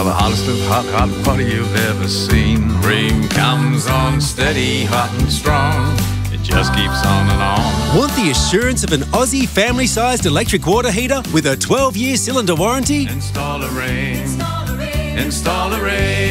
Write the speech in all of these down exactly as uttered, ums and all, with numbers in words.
the hottest of hot, hot water you've ever seen. Rain comes on steady, hot and strong. It just keeps on and on. Want the assurance of an Aussie family-sized electric water heater with a twelve-year cylinder warranty? Install a rain. Install a rain. Install a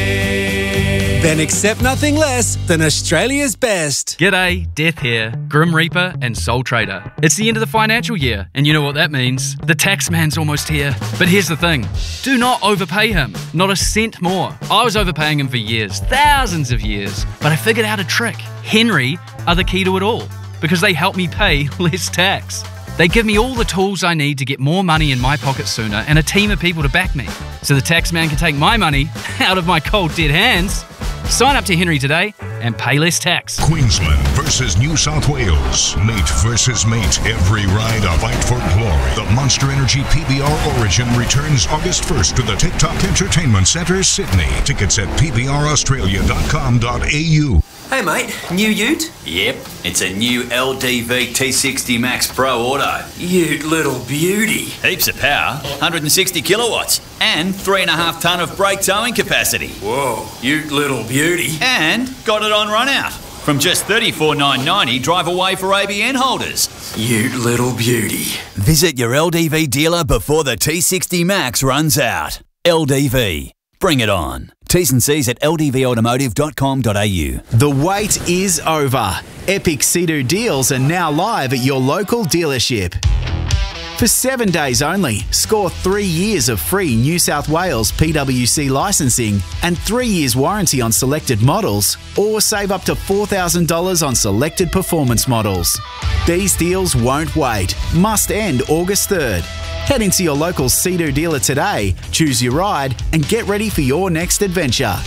rain. Then accept nothing less than Australia's best. G'day, Death here, Grim Reaper and Soul Trader. It's the end of the financial year, and you know what that means. The tax man's almost here. But here's the thing, do not overpay him. Not a cent more. I was overpaying him for years, thousands of years, but I figured out a trick. Henry are the key to it all, because they help me pay less tax. They give me all the tools I need to get more money in my pocket sooner and a team of people to back me, so the tax man can take my money out of my cold dead hands. Sign up to Henry today and pay less tax. Queensland versus New South Wales. Mate versus mate. Every ride a fight for glory. The Monster Energy P B R Origin returns August first to the TikTok Entertainment Centre, Sydney. Tickets at p b r australia dot com dot a u. Hey mate, new ute? Yep, it's a new L D V T sixty Max Pro Auto. Ute little beauty. Heaps of power, one hundred sixty kilowatts, and three and a half tonne of brake towing capacity. Whoa, ute little beauty. And got it on run out. From just thirty-four thousand nine hundred ninety, drive away for A B N holders. Ute little beauty. Visit your L D V dealer before the T sixty Max runs out. L D V. Bring it on. T's and C's at l d v automotive dot com dot a u. The wait is over. Epic Sea-Doo deals are now live at your local dealership. For seven days only, score three years of free New South Wales P W C licensing and three years warranty on selected models, or save up to four thousand dollars on selected performance models. These deals won't wait. Must end August third. Head into your local Sea-Doo dealer today, choose your ride, and get ready for your next adventure.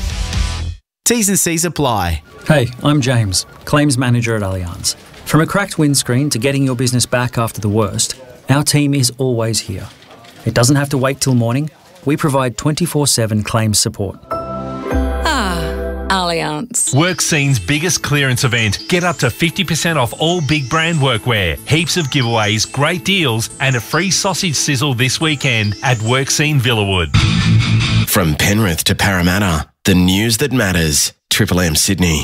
T's and C's apply. Hey, I'm James, Claims Manager at Allianz. From a cracked windscreen to getting your business back after the worst, our team is always here. It doesn't have to wait till morning. We provide twenty-four seven claims support. Allianz. WorkScene's biggest clearance event. Get up to fifty percent off all big brand workwear. Heaps of giveaways, great deals, and a free sausage sizzle this weekend at WorkScene Villawood. From Penrith to Parramatta, the news that matters. Triple M Sydney.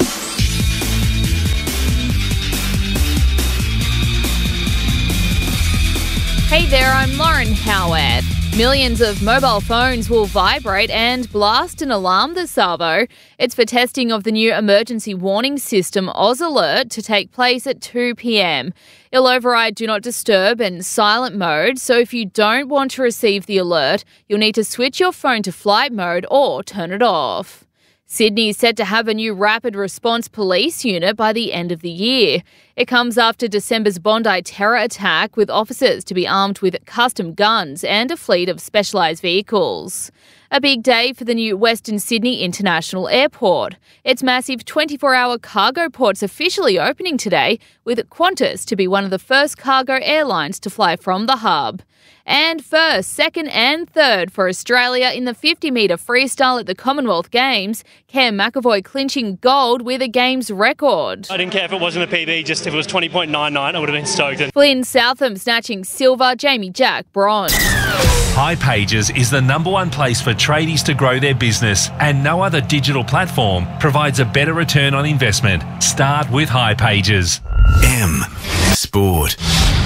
Hey there, I'm Lauren Howard. Millions of mobile phones will vibrate and blast an alarm this Savo. It's for testing of the new emergency warning system Oz Alert to take place at two p m. It'll override Do Not Disturb and silent mode, so if you don't want to receive the alert, you'll need to switch your phone to flight mode or turn it off. Sydney is set to have a new rapid response police unit by the end of the year. It comes after December's Bondi terror attack, with officers to be armed with custom guns and a fleet of specialised vehicles. A big day for the new Western Sydney International Airport. Its massive twenty-four hour cargo port's officially opening today, with Qantas to be one of the first cargo airlines to fly from the hub. And first, second and third for Australia in the fifty metre freestyle at the Commonwealth Games, Cam McAvoy clinching gold with a Games record. I didn't care if it wasn't a P B, just if it was twenty point nine nine, I would have been stoked. Flynn Southam snatching silver, Jamie Jack bronze. hipages is the number one place for tradies to grow their business, and no other digital platform provides a better return on investment. Start with hipages. M Sport.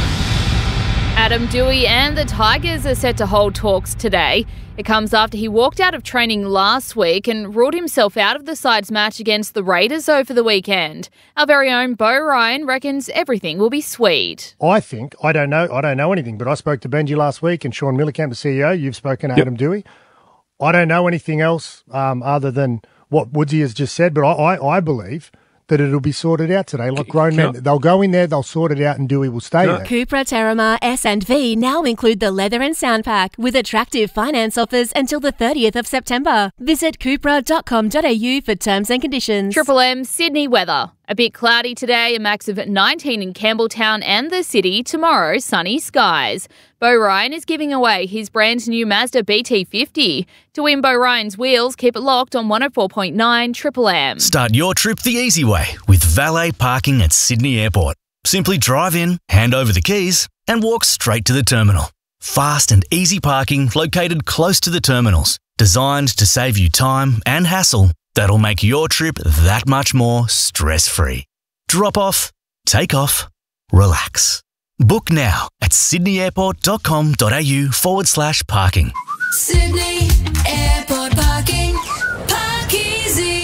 Adam Doueihi and the Tigers are set to hold talks today. It comes after he walked out of training last week and ruled himself out of the side's match against the Raiders over the weekend. Our very own Beau Ryan reckons everything will be sweet. I think, I don't know, I don't know anything, but I spoke to Benji last week and Sean Millicamp, the C E O. You've spoken to yep. Adam Doueihi. I don't know anything else um, other than what Woodsy has just said, but I, I, I believe that it'll be sorted out today. Like grown men, they'll go in there, they'll sort it out, and Doueihi will stay there. Cupra, Terramar, S and V now include the leather and sound pack with attractive finance offers until the thirtieth of September. Visit cupra dot com dot a u for terms and conditions. Triple M Sydney weather. A bit cloudy today, a max of nineteen in Campbelltown and the city. Tomorrow, sunny skies. Beau Ryan is giving away his brand new Mazda B T fifty. To win Beau Ryan's wheels, keep it locked on one oh four point nine Triple M. Start your trip the easy way with valet parking at Sydney Airport. Simply drive in, hand over the keys, and walk straight to the terminal. Fast and easy parking located close to the terminals. Designed to save you time and hassle that'll make your trip that much more stress-free. Drop off, take off, relax. Book now at sydneyairport.com.au forward slash parking. Sydney Airport Parking. Park easy.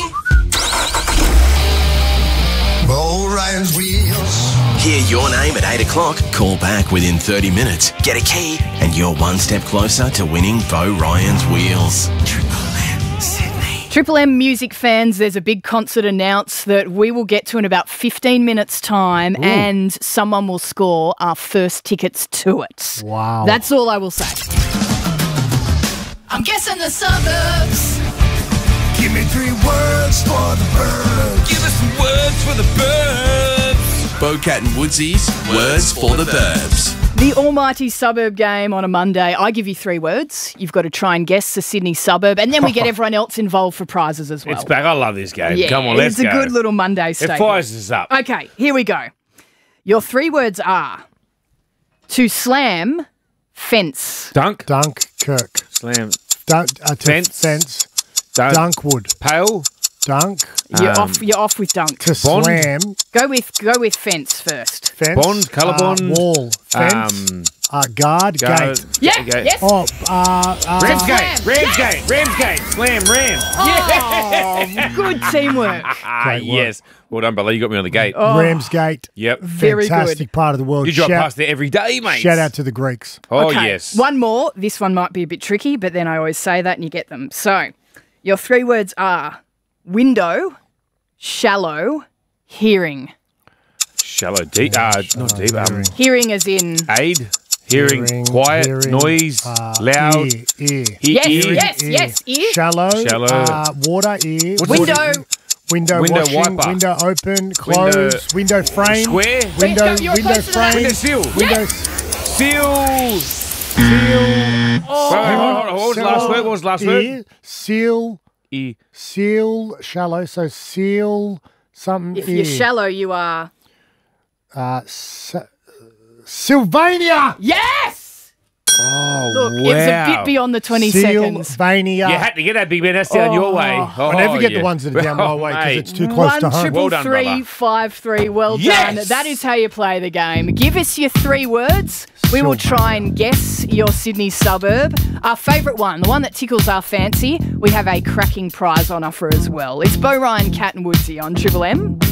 Roll Ryan's wheels. Hear your name at eight o'clock. Call back within thirty minutes. Get a key, and you're one step closer to winning Bo Ryan's wheels. Triple M Sydney. Triple M music fans, there's a big concert announced that we will get to in about fifteen minutes' time, Ooh. and someone will score our first tickets to it. Wow. That's all I will say. I'm guessing the suburbs. Give me three words for the birds. Give us some words for the birds. Bocat and Woodsy's Words for the Burbs. The almighty suburb game on a Monday. I give you three words. You've got to try and guess the Sydney suburb, and then we get everyone else involved for prizes as well. It's back. I love this game. Yeah, Come on, let's it's go. a good little Monday staple. It fires us up. Okay, here we go. Your three words are to slam, fence. Dunk. Dunk, Kirk. Slam. Dunk, uh, to Fence. fence. Dunk. Dunk wood. Pail. Dunk. You're Um, off. You're off with dunk. To Bond. slam. Go with go with fence first. Fence. Bond, colour uh, bond. Wall. Fence. Um, uh, guard. guard. Gate. Yeah. Gate. Yes. Oh, uh, uh, Ramsgate. Slam. Ramsgate. Ramsgate. Slam. Ram. Oh, good teamwork. Ah, Great work. yes. Well done, Billy. You got me on the gate. Oh, Ramsgate. Yep. Very Fantastic good. part of the world. You drive shout, past there every day, mate. shout out to the Greeks. Oh, okay. yes. One more. This one might be a bit tricky, but then I always say that and you get them. So, your three words are window, shallow, hearing. Shallow. Deep. Uh, not deep. Um, Hearing as in... aid. Hearing. Hearing, quiet. hearing, noise. uh, loud. Ear. ear. He- Yes, ear. yes, ear. yes, ear. Shallow. Shallow. Uh, water. Ear. What's Window. water, Window, Window washing, wiper. window open, close, window, frame, Square. window, You're window close to that. frame, Window seal. window Yes. Seal. seal. Oh. Wait, wait, hold on. What was the last word? What was the last word? Ear, seal, E. seal, shallow. So seal something. If ear. you're shallow, you are... Uh, S- Sylvania. Yes! Oh, Look, wow. it was a bit beyond the twenty seconds. Sylvania. You had to get that, big man. That's down your way. Oh, I never get yeah. the ones that are down my way because Mate. it's too close One to home. triple Well done, three brother. five three. Well Yes! done. That is how you play the game. Give us your three words. We will try and guess your Sydney suburb. Our favourite one, the one that tickles our fancy. We have a cracking prize on offer as well. It's Bo Ryan, Cat and Woodsy on Triple M.